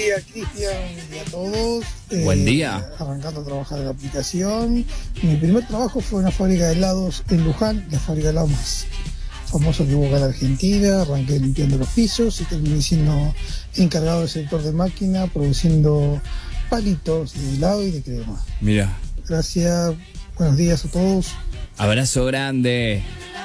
día, Cristian, buen día a todos. Buen día. Arrancando a trabajar en la aplicación. Mi primer trabajo fue en una fábrica de helados en Luján, la fábrica de helados más famosa que hubo acá en Argentina. Arranqué limpiando los pisos y terminé siendo encargado del sector de máquina, produciendo palitos de helado y de crema. Mira. Gracias, buenos días a todos. Abrazo grande.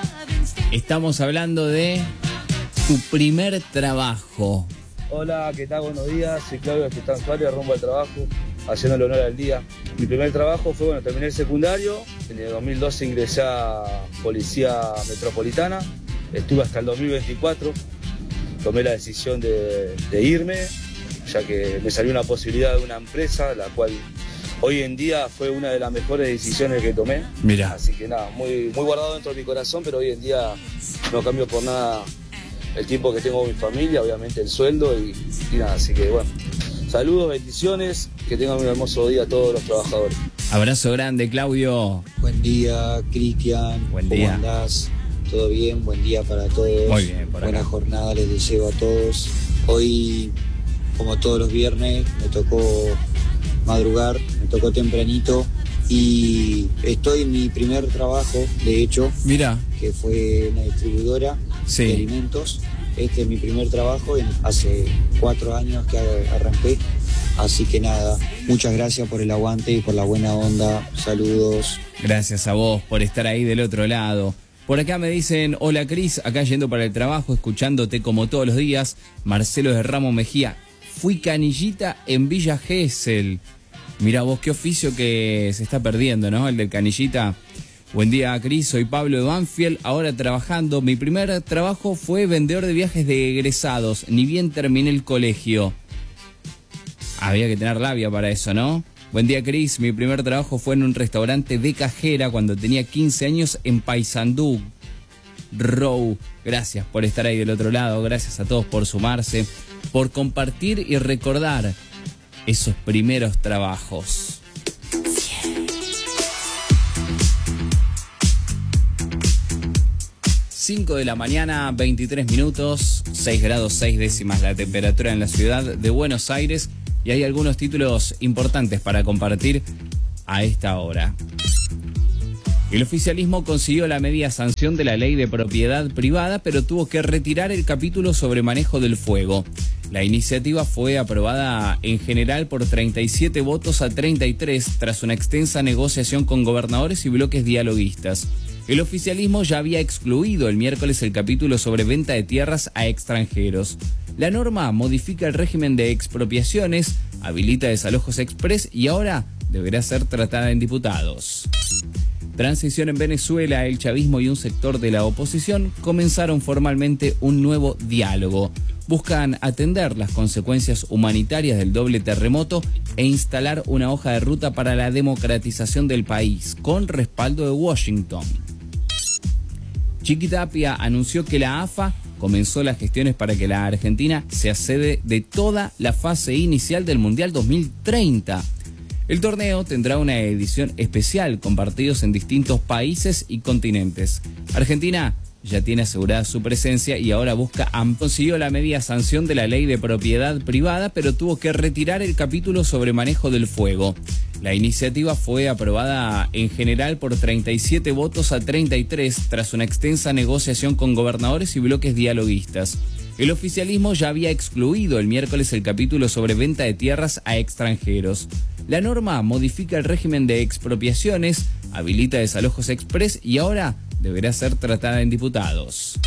Estamos hablando de tu primer trabajo. Hola, ¿qué tal? Buenos días, soy Claudio Están Suárez, rumbo al trabajo, haciendo el honor al día. Mi primer trabajo fue, terminé el secundario, en el 2012 ingresé a Policía Metropolitana, estuve hasta el 2024, tomé la decisión de irme, ya que me salió una posibilidad de una empresa, la cual hoy en día fue una de las mejores decisiones que tomé. Mira. Así que nada, muy guardado dentro de mi corazón, pero hoy en día no cambio por nada el tiempo que tengo con mi familia, obviamente el sueldo y nada, así que bueno, saludos, bendiciones, que tengan un hermoso día a todos los trabajadores. Abrazo grande, Claudio. Buen día, Cristian. Buen día. ¿Cómo andás? ¿Todo bien? Buen día para todos. Muy bien, por acá. Buena jornada les deseo a todos. Hoy, como todos los viernes, me tocó madrugar, me tocó tempranito y estoy en mi primer trabajo, de hecho. Mira. Que fue una distribuidora de alimentos. Este es mi primer trabajo, hace 4 años que arranqué. Así que nada, muchas gracias por el aguante y por la buena onda. Saludos. Gracias a vos por estar ahí del otro lado. Por acá me dicen, hola Cris, acá yendo para el trabajo, escuchándote como todos los días. Marcelo de Ramos Mejía, fui canillita en Villa Gesell. Mirá vos, qué oficio que se está perdiendo, ¿no? El del canillita. Buen día, Cris, soy Pablo de Banfield, ahora trabajando. Mi primer trabajo fue vendedor de viajes de egresados, ni bien terminé el colegio. Había que tener labia para eso, ¿no? Buen día, Cris, mi primer trabajo fue en un restaurante de cajera cuando tenía 15 años en Paysandú. Row, gracias por estar ahí del otro lado, gracias a todos por sumarse, por compartir y recordar esos primeros trabajos. 5 de la mañana, 23 minutos, 6 grados 6 décimas la temperatura en la ciudad de Buenos Aires y hay algunos títulos importantes para compartir a esta hora. El oficialismo consiguió la media sanción de la ley de propiedad privada, pero tuvo que retirar el capítulo sobre manejo del fuego. La iniciativa fue aprobada en general por 37 votos a 33 tras una extensa negociación con gobernadores y bloques dialoguistas. El oficialismo ya había excluido el miércoles el capítulo sobre venta de tierras a extranjeros. La norma modifica el régimen de expropiaciones, habilita desalojos express y ahora deberá ser tratada en diputados. Transición en Venezuela, el chavismo y un sector de la oposición comenzaron formalmente un nuevo diálogo. Buscan atender las consecuencias humanitarias del doble terremoto e instalar una hoja de ruta para la democratización del país, con respaldo de Washington. Chiqui Tapia anunció que la AFA comenzó las gestiones para que la Argentina sea sede de toda la fase inicial del Mundial 2030. El torneo tendrá una edición especial con partidos en distintos países y continentes. Argentina ya tiene asegurada su presencia y ahora consiguió la media sanción de la ley de propiedad privada, pero tuvo que retirar el capítulo sobre manejo del fuego. La iniciativa fue aprobada en general por 37 votos a 33 tras una extensa negociación con gobernadores y bloques dialoguistas. El oficialismo ya había excluido el miércoles el capítulo sobre venta de tierras a extranjeros. La norma modifica el régimen de expropiaciones, habilita desalojos express y ahora deberá ser tratada en diputados.